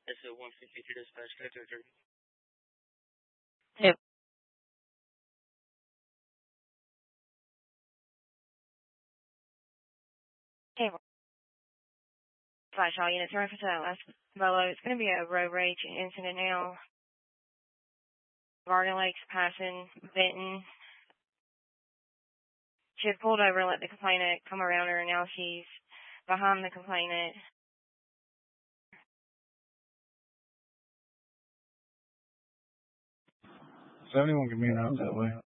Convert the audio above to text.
SO-152 dispatch, connector. Yep. Okay. Flash all units. Reference to that last Bolo. It's going to be a road rage incident now. Garden Lakes passing Benton. She had pulled over and let the complainant come around her, and now she's behind the complainant. Does anyone give me an out that way?